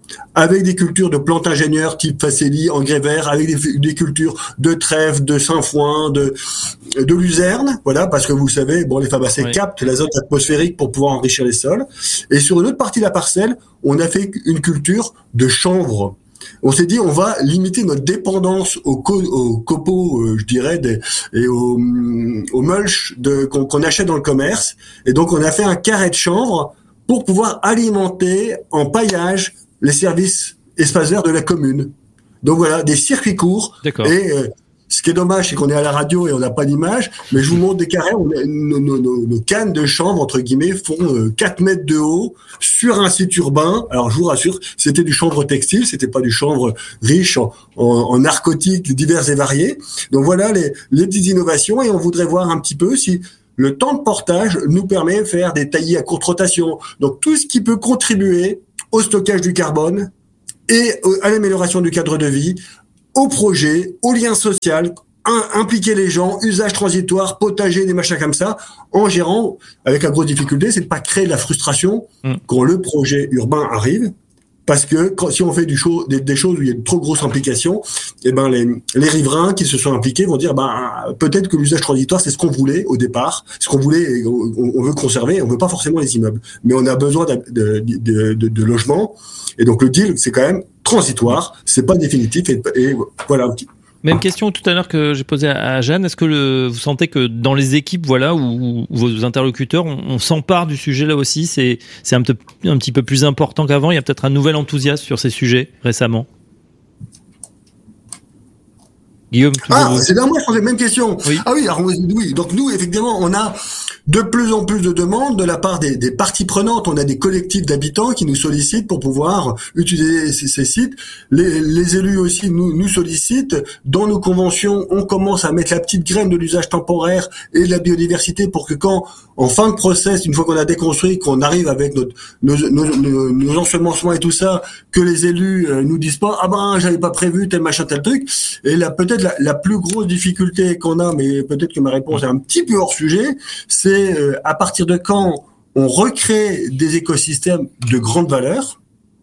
avec des cultures de plantes ingénieurs type facélie, engrais vert, avec des cultures de trèfle, de sainfoin, de luzerne, voilà, parce que vous savez, bon, les fabacées captent l'azote atmosphérique pour pouvoir enrichir les sols. Et sur une autre partie de la parcelle, on a fait une culture de chanvre. On s'est dit, on va limiter notre dépendance aux copeaux, je dirais, et aux mulch qu'on achète dans le commerce. Et donc, on a fait un carré de chanvre pour pouvoir alimenter en paillage les services espaces verts de la commune. Donc voilà, des circuits courts. D'accord. Et ce qui est dommage, c'est qu'on est à la radio et on n'a pas d'image, mais je vous montre des carrés. Nos cannes de chanvre, entre guillemets, font 4 mètres de haut sur un site urbain. Alors je vous rassure, c'était du chanvre textile, c'était pas du chanvre riche en narcotiques divers et variés. Donc voilà les petites innovations, et on voudrait voir un petit peu si le temps de portage nous permet de faire des taillis à courte rotation. Donc tout ce qui peut contribuer au stockage du carbone et à l'amélioration du cadre de vie, au projet, au lien social, impliquer les gens, usage transitoire, potager, des machins comme ça, en gérant, avec la grosse difficulté, c'est de pas créer de la frustration quand le projet urbain arrive. Parce que si on fait des choses où il y a une trop grosse implication, eh ben les riverains qui se sont impliqués vont dire peut-être que l'usage transitoire c'est ce qu'on voulait au départ, ce qu'on voulait, on veut conserver, on veut pas forcément les immeubles, mais on a besoin de logements, et donc le deal c'est quand même transitoire, c'est pas définitif, et voilà. Même question tout à l'heure que j'ai posée à Jeanne. Est-ce que vous sentez que dans les équipes, voilà, où vos interlocuteurs, on s'empare du sujet là aussi, c'est un petit peu plus important qu'avant. Il y a peut-être un nouvel enthousiasme sur ces sujets récemment. Guillaume, c'est bien, moi je posais la même question. Oui. Ah oui, alors oui. Donc nous, effectivement, on a de plus en plus de demandes de la part des parties prenantes. On a des collectifs d'habitants qui nous sollicitent pour pouvoir utiliser ces sites. Les élus aussi nous sollicitent. Dans nos conventions, on commence à mettre la petite graine de l'usage temporaire et de la biodiversité pour que quand, en fin de process, une fois qu'on a déconstruit, qu'on arrive avec nos ensemencements et tout ça, que les élus nous disent pas j'avais pas prévu tel machin tel truc. Et là peut-être la plus grosse difficulté qu'on a, mais peut-être que ma réponse est un petit peu hors sujet, c'est à partir de quand on recrée des écosystèmes de grande valeur,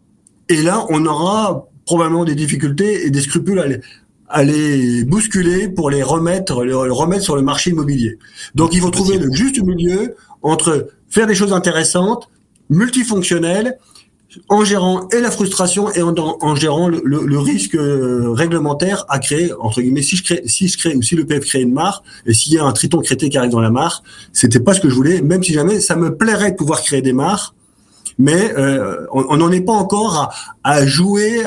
et là on aura probablement des difficultés et des scrupules à les bousculer pour les remettre sur le marché immobilier. Donc il faut trouver le juste milieu entre faire des choses intéressantes, multifonctionnelles, en gérant et la frustration et en gérant le risque réglementaire à créer, entre guillemets, si je crée ou si le PF crée une mare, et s'il y a un triton crété qui arrive dans la mare, c'était pas ce que je voulais, même si jamais ça me plairait de pouvoir créer des mares, mais on n'en est pas encore à jouer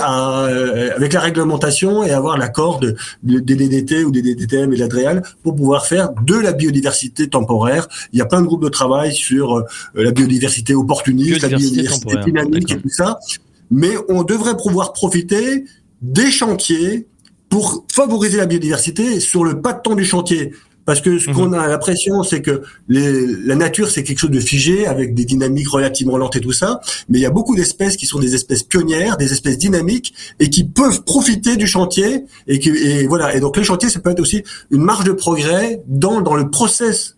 avec la réglementation et avoir l'accord des DDT ou des DDTM et de l'ADREAL pour pouvoir faire de la biodiversité temporaire. Il y a plein de groupes de travail sur la biodiversité opportuniste, la biodiversité dynamique et tout ça, mais on devrait pouvoir profiter des chantiers pour favoriser la biodiversité sur le pas de temps du chantier. Parce que ce qu'on a l'impression, c'est que la nature, c'est quelque chose de figé, avec des dynamiques relativement lentes et tout ça. Mais il y a beaucoup d'espèces qui sont des espèces pionnières, des espèces dynamiques, et qui peuvent profiter du chantier. Et voilà. Et donc, le chantier, ça peut être aussi une marge de progrès dans le process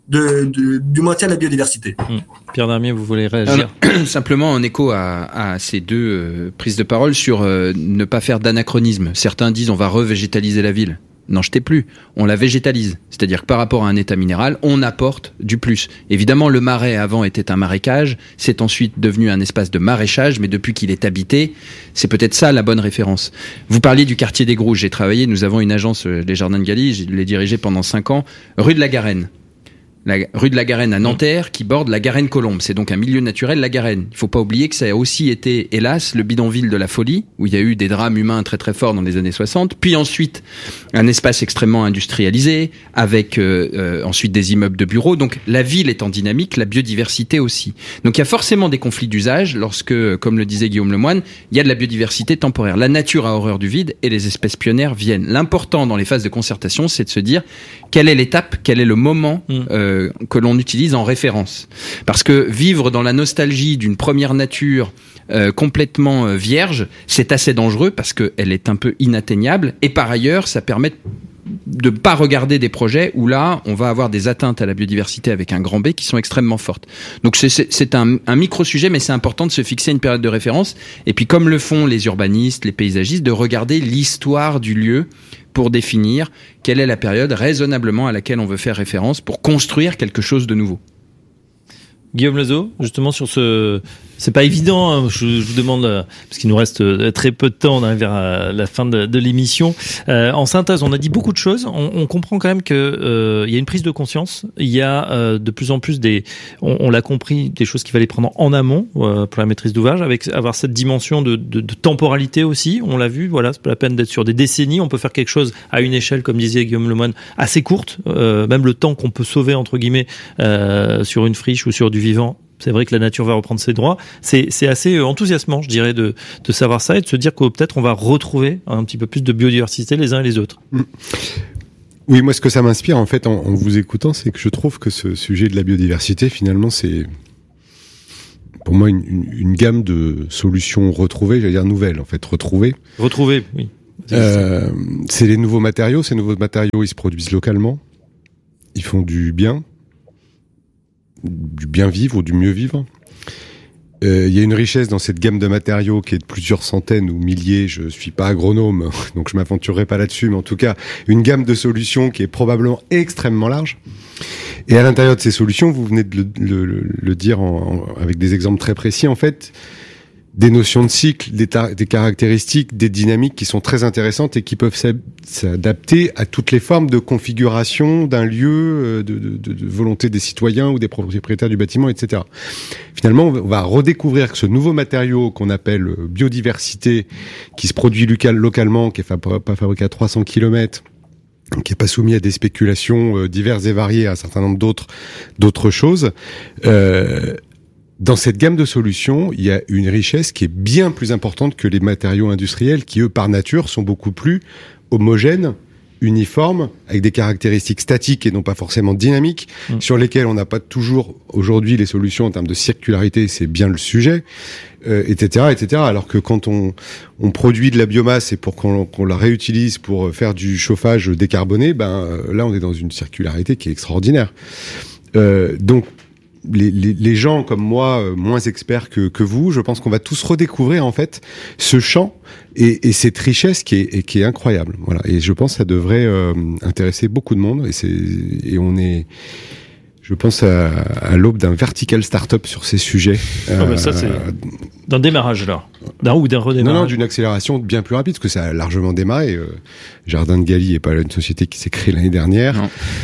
du maintien de la biodiversité. Pierre Darmier, vous voulez réagir? Simplement en écho à ces deux prises de parole sur ne pas faire d'anachronisme. Certains disent on va revégétaliser la ville. N'en jetez plus, on la végétalise. C'est-à-dire que par rapport à un état minéral, on apporte du plus. Évidemment, le marais avant était un marécage, c'est ensuite devenu un espace de maraîchage, mais depuis qu'il est habité, c'est peut-être ça la bonne référence. Vous parliez du quartier des Grouges, j'ai travaillé, nous avons une agence, les Jardins de Galie, je l'ai dirigée pendant 5 ans, rue de la Garenne. La rue de la Garenne à Nanterre qui borde la Garenne-Colombe. C'est donc un milieu naturel, la Garenne. Il faut pas oublier que ça a aussi été, hélas, le bidonville de la folie, où il y a eu des drames humains très très forts dans les années 60. Puis ensuite, un espace extrêmement industrialisé, avec ensuite des immeubles de bureaux. Donc la ville est en dynamique, la biodiversité aussi. Donc il y a forcément des conflits d'usage lorsque, comme le disait Guillaume Lemoine, il y a de la biodiversité temporaire. La nature a horreur du vide et les espèces pionnières viennent. L'important dans les phases de concertation, c'est de se dire quelle est l'étape, quel est le moment que l'on utilise en référence. Parce que vivre dans la nostalgie d'une première nature complètement vierge, c'est assez dangereux parce qu'elle est un peu inatteignable et par ailleurs, ça permet pas regarder des projets où là, on va avoir des atteintes à la biodiversité avec un grand B qui sont extrêmement fortes. Donc c'est un micro-sujet, mais c'est important de se fixer une période de référence. Et puis comme le font les urbanistes, les paysagistes, de regarder l'histoire du lieu pour définir quelle est la période raisonnablement à laquelle on veut faire référence pour construire quelque chose de nouveau. Guillaume Lezeau, justement sur c'est pas évident, hein, je vous demande, parce qu'il nous reste très peu de temps, on arrive vers la fin de l'émission. En synthèse, on a dit beaucoup de choses, on comprend quand même que il y a une prise de conscience, il y a de plus en plus on l'a compris, des choses qu'il fallait prendre en amont pour la maîtrise d'ouvrage, avec avoir cette dimension de temporalité aussi, on l'a vu, voilà, c'est pas la peine d'être sur des décennies, on peut faire quelque chose à une échelle, comme disait Guillaume Lemoine, assez courte, même le temps qu'on peut sauver, entre guillemets, sur une friche ou sur du vivant. C'est vrai que la nature va reprendre ses droits. C'est assez enthousiasmant, je dirais, de savoir ça et de se dire que peut-être on va retrouver un petit peu plus de biodiversité les uns et les autres. Oui, moi, ce que ça m'inspire, en fait, en vous écoutant, c'est que je trouve que ce sujet de la biodiversité, finalement, c'est pour moi une gamme de solutions retrouvées, j'allais dire nouvelles, en fait, retrouvées. Retrouver, oui. C'est les nouveaux matériaux. Ces nouveaux matériaux, ils se produisent localement. Ils font du bien vivre ou du mieux vivre. Il y a une richesse dans cette gamme de matériaux qui est de plusieurs centaines ou milliers. Je suis pas agronome, donc je m'aventurerai pas là-dessus, mais en tout cas, une gamme de solutions qui est probablement extrêmement large. Et à l'intérieur de ces solutions, vous venez de le dire avec des exemples très précis, en fait, des notions de cycle, des caractéristiques, des dynamiques qui sont très intéressantes et qui peuvent s'adapter à toutes les formes de configuration d'un lieu, de volonté des citoyens ou des propriétaires du bâtiment, etc. Finalement, on va redécouvrir que ce nouveau matériau qu'on appelle biodiversité, qui se produit localement, qui est pas fabriqué à 300 km, qui est pas soumis à des spéculations diverses et variées, à un certain nombre d'autres choses, dans cette gamme de solutions, il y a une richesse qui est bien plus importante que les matériaux industriels qui, eux, par nature, sont beaucoup plus homogènes, uniformes, avec des caractéristiques statiques et non pas forcément dynamiques, sur lesquelles on n'a pas toujours aujourd'hui les solutions en termes de circularité, c'est bien le sujet, etc., etc. Alors que quand on produit de la biomasse et pour qu'on la réutilise pour faire du chauffage décarboné, là, on est dans une circularité qui est extraordinaire. Donc, les gens comme moi, moins experts que vous, je pense qu'on va tous redécouvrir en fait ce champ et cette richesse qui est incroyable. Voilà. Et je pense que ça devrait intéresser beaucoup de monde. Et on est, je pense, à l'aube d'un vertical start-up sur ces sujets. Ça, c'est d'un démarrage là, d'un redémarrage. Non, d'une accélération bien plus rapide, parce que ça a largement démarré. Jardin de Galie n'est pas une société qui s'est créée l'année dernière.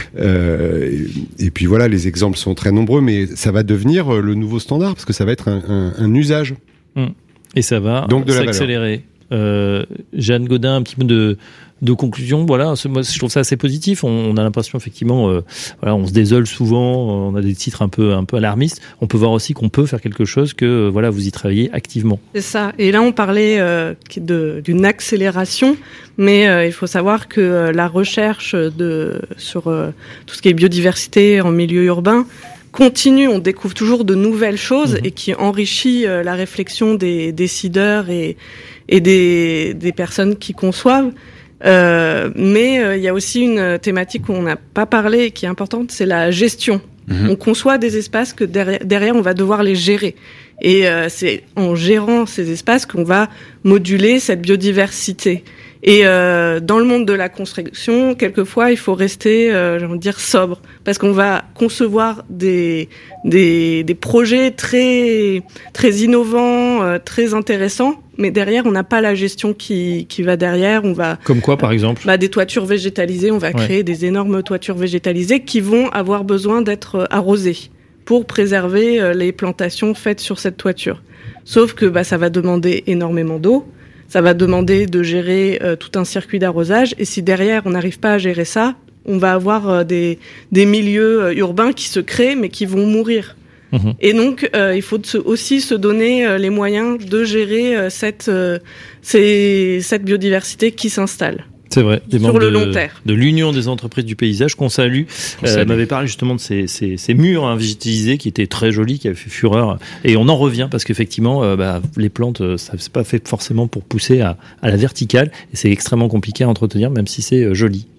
Et puis voilà, les exemples sont très nombreux, mais ça va devenir le nouveau standard, parce que ça va être un usage. Et ça va donc s'accélérer. Jeanne Gaudin, un petit peu de conclusion. Voilà, moi je trouve ça assez positif. On a l'impression effectivement, voilà, on se désole souvent, on a des titres un peu alarmistes. On peut voir aussi qu'on peut faire quelque chose, que voilà, vous y travaillez activement. C'est ça. Et là, on parlait d'une accélération, mais il faut savoir que la recherche sur tout ce qui est biodiversité en milieu urbain continue. On découvre toujours de nouvelles choses et qui enrichit la réflexion des décideurs et des personnes qui conçoivent. Mais il y a aussi une thématique où on n'a pas parlé et qui est importante, c'est la gestion. On conçoit des espaces que derrière on va devoir les gérer. Et c'est en gérant ces espaces qu'on va moduler cette biodiversité. Et dans le monde de la construction, quelquefois, il faut rester, j'ai envie de dire, sobre, parce qu'on va concevoir des projets très très innovants, très intéressants, mais derrière, on n'a pas la gestion qui va derrière. On va comme quoi, par exemple, des toitures végétalisées. On va créer des énormes toitures végétalisées qui vont avoir besoin d'être arrosées pour préserver les plantations faites sur cette toiture. Sauf que ça va demander énormément d'eau. Ça va demander de gérer tout un circuit d'arrosage. Et si derrière, on n'arrive pas à gérer ça, on va avoir des milieux urbains qui se créent, mais qui vont mourir. Et donc, il faut aussi se donner les moyens de gérer cette biodiversité qui s'installe. C'est vrai. Des sur le long terme. De l'Union des entreprises du paysage qu'on salue. M'avait parlé justement de ces murs végétalisés qui étaient très jolis, qui avaient fait fureur. Et on en revient parce qu'effectivement, les plantes, ça c'est pas fait forcément pour pousser à la verticale. Et c'est extrêmement compliqué à entretenir, même si c'est joli.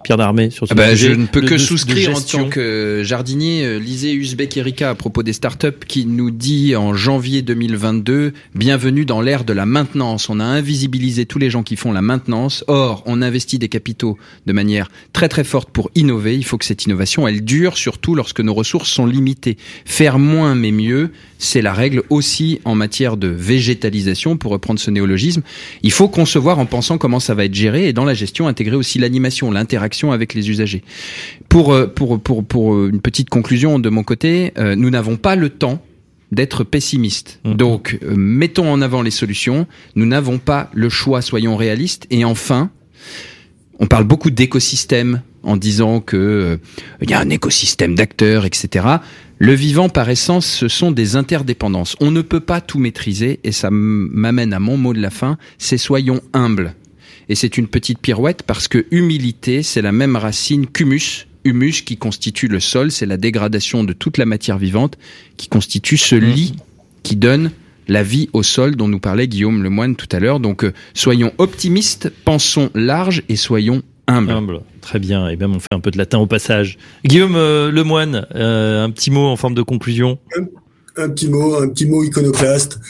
Pierre Darmé, sur ce sujet. Je ne peux que souscrire en tant que jardinier. Lisez Uzbek Erika à propos des startups qui nous dit en janvier 2022, bienvenue dans l'ère de la maintenance. On a invisibilisé tous les gens qui font la maintenance. Or, on investit des capitaux de manière très très forte pour innover. Il faut que cette innovation, elle dure, surtout lorsque nos ressources sont limitées. Faire moins mais mieux, c'est la règle aussi en matière de végétalisation, pour reprendre ce néologisme. Il faut concevoir en pensant comment ça va être géré et dans la gestion, intégrer aussi l'animation, l'interaction avec les usagers. Pour une petite conclusion de mon côté, nous n'avons pas le temps d'être pessimistes. Donc, mettons en avant les solutions. Nous n'avons pas le choix, soyons réalistes. Et enfin, on parle beaucoup d'écosystème en disant que il y a un écosystème d'acteurs, etc. Le vivant, par essence, ce sont des interdépendances. On ne peut pas tout maîtriser et ça m'amène à mon mot de la fin, c'est soyons humbles. Et c'est une petite pirouette parce que humilité, c'est la même racine qu'humus. Humus qui constitue le sol, c'est la dégradation de toute la matière vivante qui constitue ce lit qui donne la vie au sol dont nous parlait Guillaume Lemoine tout à l'heure. Donc soyons optimistes, pensons large et soyons humbles. Très bien. Et bien on fait un peu de latin au passage. Guillaume Lemoine, un petit mot en forme de conclusion. Un petit mot iconoclaste.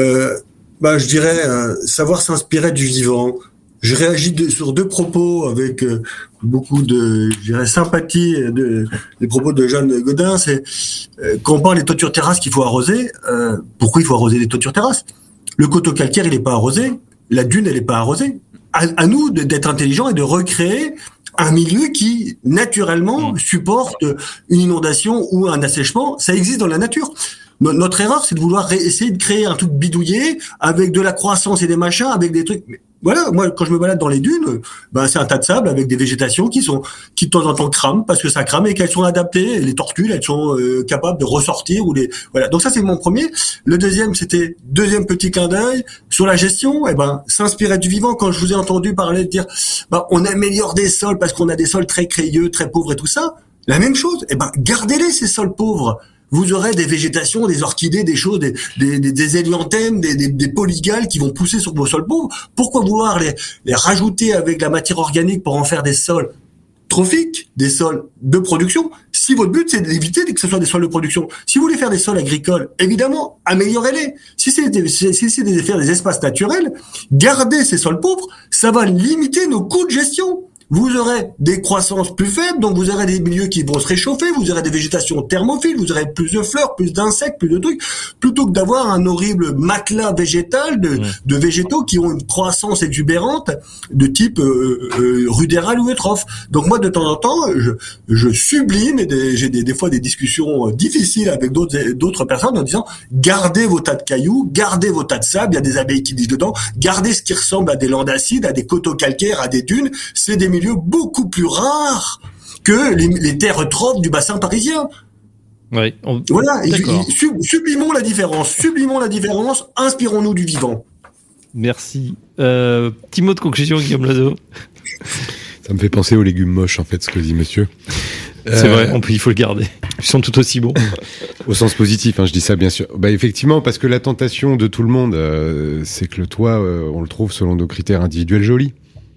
Je dirais savoir s'inspirer du vivant. Je réagis sur deux propos avec beaucoup de, je dirais, sympathie des propos de Jeanne Gaudin. C'est quand on parle des toitures terrasses qu'il faut arroser. Pourquoi il faut arroser les toitures terrasses? Le coteau calcaire, il n'est pas arrosé. La dune, elle n'est pas arrosée. À nous d'être intelligents et de recréer un milieu qui naturellement supporte une inondation ou un assèchement. Ça existe dans la nature. Notre erreur, c'est de vouloir essayer de créer un truc bidouillé avec de la croissance et des machins, avec des trucs. Voilà, moi quand je me balade dans les dunes, c'est un tas de sable avec des végétations qui de temps en temps crament parce que ça crame et qu'elles sont adaptées. Les tortues, elles sont capables de ressortir voilà. Donc ça c'est mon premier. Le deuxième petit clin d'œil sur la gestion. S'inspirer du vivant. Quand je vous ai entendu parler de dire, on améliore des sols parce qu'on a des sols très crayeux, très pauvres et tout ça. La même chose. Gardez-les ces sols pauvres. Vous aurez des végétations, des orchidées, des choses, des hélianthèmes, des polygales qui vont pousser sur vos sols pauvres. Pourquoi vouloir les rajouter avec la matière organique pour en faire des sols trophiques, des sols de production, si votre but c'est d'éviter que ce soit des sols de production? Si vous voulez faire des sols agricoles, évidemment, améliorez-les. Si c'est de faire des espaces naturels, gardez ces sols pauvres, ça va limiter nos coûts de gestion. Vous aurez des croissances plus faibles, donc vous aurez des milieux qui vont se réchauffer, vous aurez des végétations thermophiles, vous aurez plus de fleurs, plus d'insectes, plus de trucs, plutôt que d'avoir un horrible matelas végétal de végétaux qui ont une croissance exubérante de type ruderal ou eutrophe. Donc moi, de temps en temps, je sublime et j'ai des fois des discussions difficiles avec d'autres personnes en disant gardez vos tas de cailloux, gardez vos tas de sable, il y a des abeilles qui disent dedans, gardez ce qui ressemble à des landes acides, à des coteaux calcaires, à des dunes, c'est des milieux beaucoup plus rares que les terres eutrophes du bassin parisien. Oui. Voilà. Sublimons la différence. Inspirons-nous du vivant. Merci. Petit mot de conclusion, Guillaume Loiseau. Ça me fait penser aux légumes moches, en fait, ce que dit monsieur. C'est vrai, il faut le garder. Ils sont tout aussi bons. Au sens positif, je dis ça bien sûr. Effectivement, parce que la tentation de tout le monde, c'est que le toit, on le trouve selon nos critères individuels joli.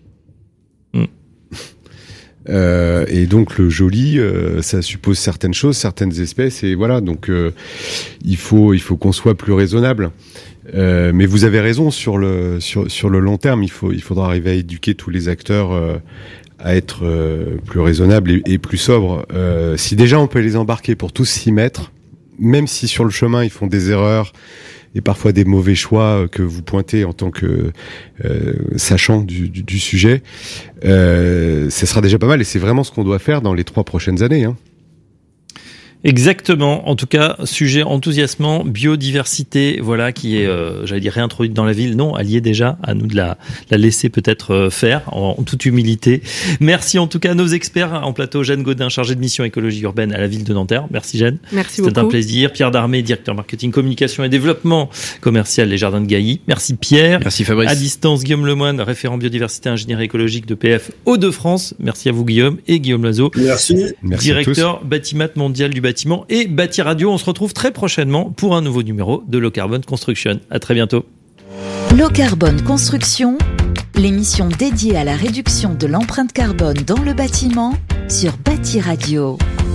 Et donc le joli, ça suppose certaines choses, certaines espèces, et voilà. Donc il faut qu'on soit plus raisonnable. Mais vous avez raison sur le long terme. Il faudra arriver à éduquer tous les acteurs à être plus raisonnables et plus sobres. Si déjà on peut les embarquer pour tous s'y mettre, même si sur le chemin ils font des erreurs et parfois des mauvais choix que vous pointez en tant que sachant du sujet, ce sera déjà pas mal, et c'est vraiment ce qu'on doit faire dans les 3 prochaines années. Exactement. En tout cas, sujet enthousiasmant, biodiversité, voilà, qui est, j'allais dire, réintroduite dans la ville. Non, elle y est déjà. À nous de la laisser peut-être faire en toute humilité. Merci en tout cas à nos experts en plateau. Jeanne Gaudin, chargée de mission écologie urbaine à la ville de Nanterre. Merci Jeanne. Merci beaucoup. C'était un plaisir. Pierre Darmé, directeur marketing, communication et développement commercial Les Jardins de Gailly. Merci Pierre. Merci Fabrice. À distance, Guillaume Lemoine, référent biodiversité ingénierie écologique de PF Hauts-de-France. Merci à vous Guillaume et Guillaume Loiseau. Merci. Directeur bâtiment mondial du bâtiment et Bâti Radio. On se retrouve très prochainement pour un nouveau numéro de Low Carbon Construction. À très bientôt. Low Carbon Construction, l'émission dédiée à la réduction de l'empreinte carbone dans le bâtiment sur Bâti Radio.